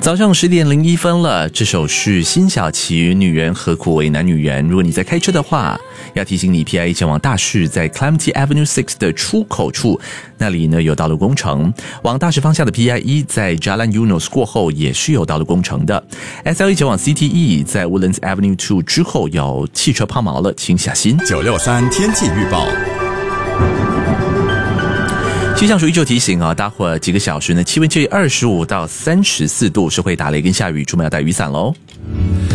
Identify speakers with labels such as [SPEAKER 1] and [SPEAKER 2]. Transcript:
[SPEAKER 1] 早上10:01了，这首是辛晓琪，女人何苦为难女人。如果你在开车的话，要提醒你 PIA 前往大士，在 Clementi Avenue 6的出口处，那里呢有道路工程。往大士方向的 PIE 在 Jalan Eunos 过后也是有道路工程的。SLE 前往 CTE 在 Woodlands Avenue 2之后有汽车抛锚了，请小心。
[SPEAKER 2] 963天气预报。
[SPEAKER 1] 气象署依旧提醒啊，待会儿几个小时呢，气温介于25到34度，是会打雷跟下雨，出门要带雨伞喽。